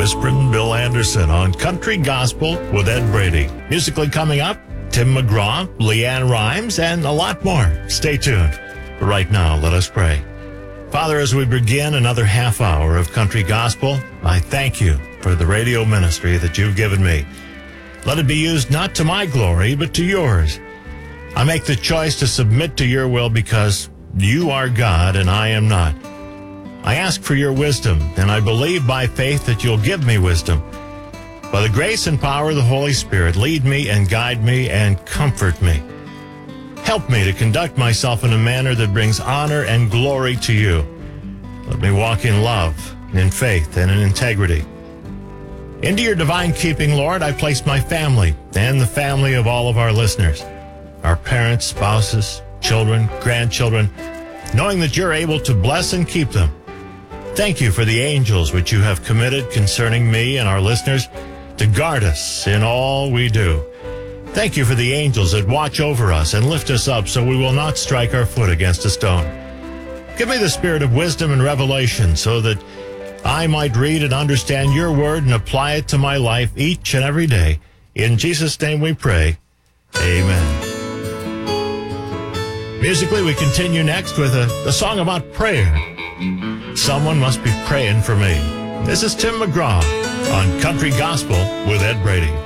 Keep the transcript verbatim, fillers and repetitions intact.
Whispering Bill Anderson on Country Gospel with Ed Brady. Musically coming up, Tim McGraw, Leanne Rhymes, and a lot more. Stay tuned. But right now, let us pray. Father, as we begin another half hour of Country Gospel, I thank you for the radio ministry that you've given me. Let it be used not to my glory, but to yours. I make the choice to submit to your will because you are God and I am not. I ask for your wisdom, and I believe by faith that you'll give me wisdom. By the grace and power of the Holy Spirit, lead me and guide me and comfort me. Help me to conduct myself in a manner that brings honor and glory to you. Let me walk in love, in faith, and in integrity. Into your divine keeping, Lord, I place my family and the family of all of our listeners, our parents, spouses, children, grandchildren, knowing that you're able to bless and keep them. Thank you for the angels which you have committed concerning me and our listeners to guard us in all we do. Thank you for the angels that watch over us and lift us up so we will not strike our foot against a stone. Give me the spirit of wisdom and revelation so that I might read and understand your word and apply it to my life each and every day. In Jesus' name we pray. Amen. Musically, we continue next with a, a song about prayer. Someone must be praying for me. This is Tim McGraw on Country Gospel with Ed Brady.